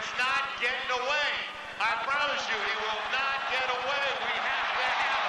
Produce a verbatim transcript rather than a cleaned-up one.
it's not getting away. I promise you, he will not get away. We have to have